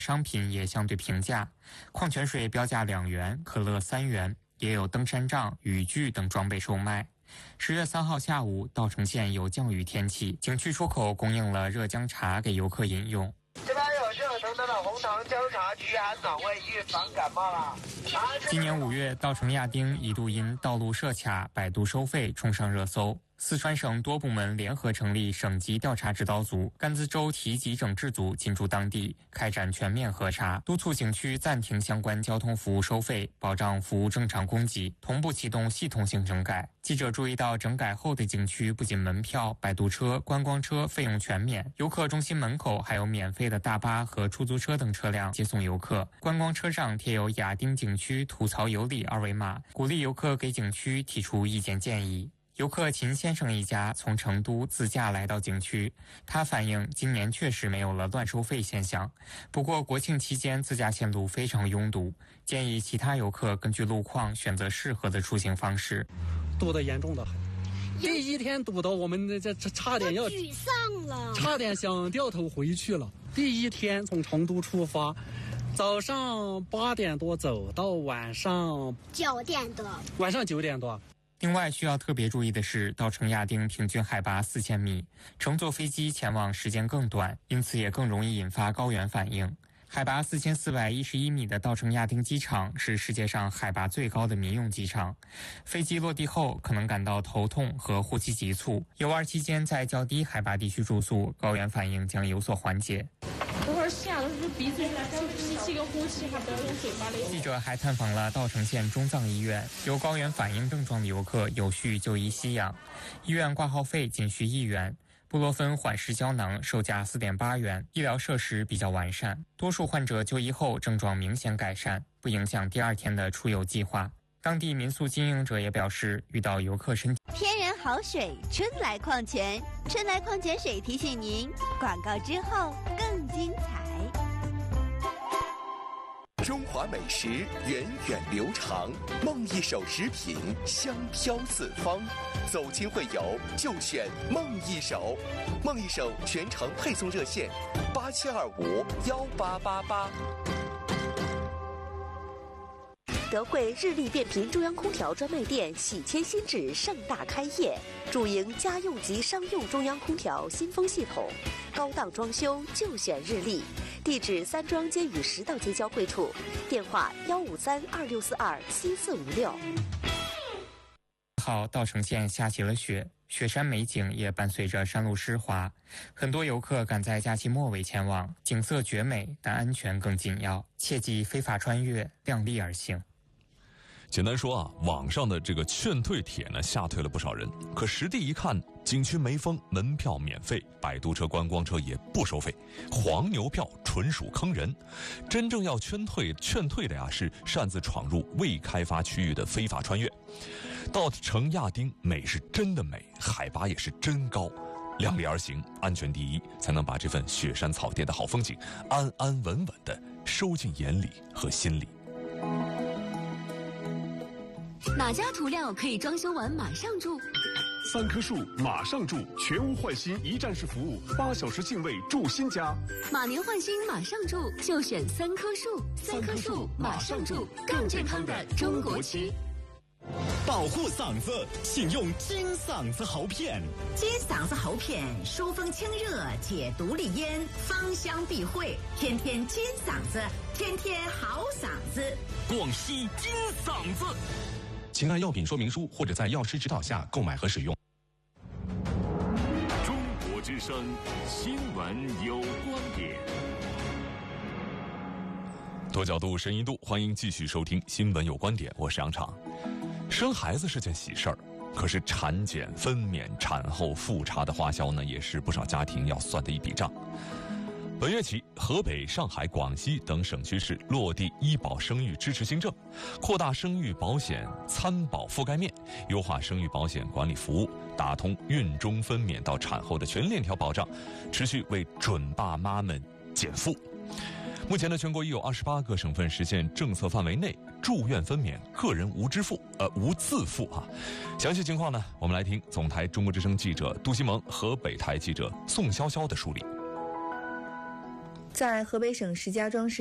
商品也相对平价，矿泉水标价2元，可乐3元，也有登山杖、雨具等装备售卖。10月3号下午，稻城县有降雨天气，景区出口供应了热姜茶给游客饮用。 这边有热腾腾的红糖姜茶，驱寒暖胃，预防感冒啦。 今年5月，稻城亚丁一度因道路设卡、摆渡收费冲上热搜。四川省多部门联合成立省级调查指导组、甘孜州提级整治组进驻当地，开展全面核查，督促景区暂停相关交通服务收费，保障服务正常供给，同步启动系统性整改。记者注意到，整改后的景区不仅门票、摆渡车、观光车费用全免，游客中心门口还有免费的大巴和出租车等车辆接送游客。观光车上贴有亚丁景区吐槽有礼二维码，鼓励游客给景区提出意见建议。游客秦先生一家从成都自驾来到景区，他反映今年确实没有了乱收费现象，不过国庆期间自驾线路非常拥堵，建议其他游客根据路况选择适合的出行方式。 堵得严重的很，第一天堵到我们这差点要沮丧了， 差点想掉头回去了。第一天从成都出发，早上8点多走到晚上 9点多， 晚上9点多。 另外需要特别注意的是，稻城亚丁平均海拔4000米，乘坐飞机前往时间更短，因此也更容易引发高原反应。海拔4411米的稻城亚丁机场是世界上海拔最高的民用机场，飞机落地后可能感到头痛和呼吸急促，游玩期间在较低海拔地区住宿，高原反应将有所缓解。 这会儿吓得是鼻子吸气跟呼气还不要用嘴巴的。 记者还探访了稻城县中藏医院，有高原反应症状的游客有序就医吸氧，医院挂号费仅需1元，布洛芬缓释胶囊售价4.8元，医疗设施比较完善，多数患者就医后症状明显改善，不影响第2天的出游计划。当地民宿经营者也表示，遇到游客身体天然好水，春来矿泉，春来矿泉水提醒您，广告之后更精彩。 中华美食源远流长，梦一手食品香飘四方，走亲会友就选梦一手。梦一手全程配送热线87251888。 德惠日立变频中央空调专卖店喜迁新址盛大开业，主营家用及商用中央空调新风系统，高档装修就选日立。地址三庄街与10道街交汇处，电话15326427456。 号稻城县下起了雪，雪山美景也伴随着山路湿滑，很多游客赶在假期末尾前往，景色绝美，但安全更紧要，切忌非法穿越，量力而行。 简单说啊，网上的这个劝退帖呢，吓退了不少人。可实地一看，景区没封，门票免费，摆渡车、观光车也不收费，黄牛票纯属坑人。真正要劝退的呀，是擅自闯入未开发区域的非法穿越。稻城亚丁美是真的美，海拔也是真高，量力而行，安全第一，才能把这份雪山草甸的好风景安安稳稳地收进眼里和心里。 哪家涂料可以装修完马上住 ？3棵树马上住，全屋换新一站式服务，8小时净位住新家。 马年换新马上住，就选3棵树，3棵树马上住，更健康的中国区。 保护嗓子，请用金嗓子喉片。 金嗓子喉片疏风清热，解毒利咽，芳香避秽，天天金嗓子，天天好嗓子。 广西金嗓子。 请按药品说明书或者在药师指导下购买和使用。 中国之声，新闻有观点。 多角度、深一度，欢迎继续收听《新闻有观点》，我是杨昶。生孩子是件喜事儿，可是产检、分娩、产后复查的花销呢，也是不少家庭要算的一笔账。本月起，河北、上海、广西等省区市落地医保生育支持新政，扩大生育保险参保覆盖面，优化生育保险管理服务，打通孕中分娩到产后的全链条保障，持续为准爸妈们减负。目前呢，全国已有28个省份实现政策范围内住院分娩个人无自付啊。详细情况呢，我们来听总台中国之声记者杜西蒙和北台记者宋潇潇的梳理。 在河北省石家庄市